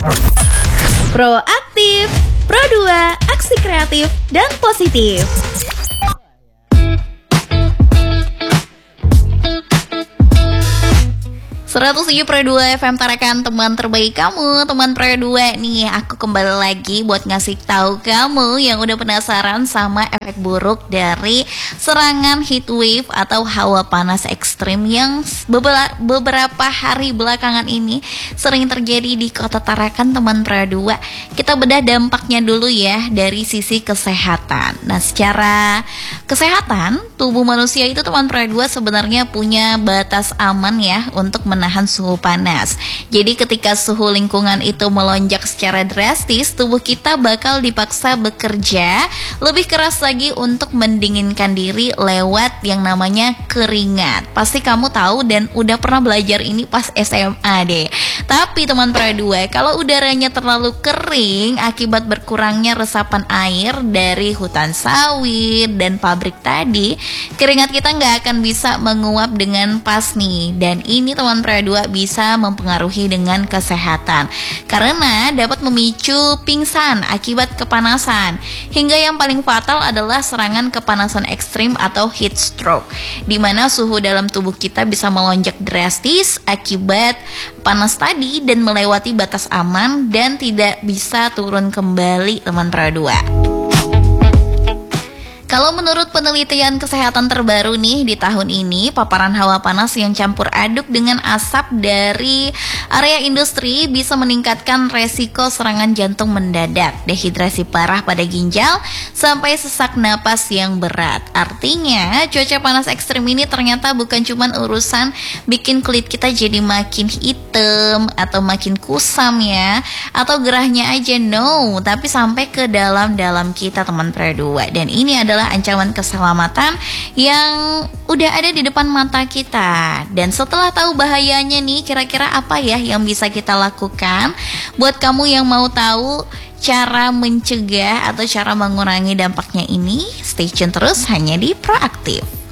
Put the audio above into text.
Proaktif, Pro 2, aksi kreatif dan positif. Seratus 107,2 FM Tarakan, teman terbaik kamu, teman Pro 2 nih. Aku kembali lagi buat ngasih tahu kamu yang udah penasaran sama efek buruk dari serangan heat wave atau hawa panas ekstrim yang beberapa hari belakangan ini sering terjadi di kota Tarakan, teman Pro 2. Kita bedah dampaknya dulu ya dari sisi kesehatan. Nah, secara kesehatan tubuh manusia itu, teman Pro 2, sebenarnya punya batas aman ya untuk menahan suhu panas. Jadi ketika suhu lingkungan itu melonjak secara drastis, tubuh kita bakal dipaksa bekerja lebih keras lagi untuk mendinginkan diri lewat yang namanya keringat. Pasti kamu tahu dan udah pernah belajar ini pas SMA deh. Tapi teman Pro 2, kalau udaranya terlalu kering akibat berkurangnya resapan air dari hutan sawit dan pabrik tadi, keringat kita nggak akan bisa menguap dengan pas nih. Dan ini teman Pro 2 bisa mempengaruhi dengan kesehatan karena dapat memicu pingsan akibat kepanasan. Hingga yang paling fatal adalah serangan kepanasan ekstrim atau heat stroke, di mana suhu dalam tubuh kita bisa melonjak drastis akibat panas tadi dan melewati batas aman dan tidak bisa turun kembali, teman Pro 2. Kalau menurut penelitian kesehatan terbaru nih di tahun ini, paparan hawa panas yang campur aduk dengan asap dari area industri bisa meningkatkan resiko serangan jantung mendadak, dehidrasi parah pada ginjal, sampai sesak napas yang berat. Artinya, cuaca panas ekstrim ini ternyata bukan cuma urusan bikin kulit kita jadi makin hitam atau makin kusam ya, atau gerahnya aja, no, tapi sampai ke dalam-dalam kita, teman Pro 2. Dan ini adalah ancaman keselamatan yang udah ada di depan mata kita. Dan setelah tahu bahayanya nih, kira-kira apa ya yang bisa kita lakukan? Buat kamu yang mau tahu cara mencegah atau cara mengurangi dampaknya ini, stay tune terus hanya di Proaktif.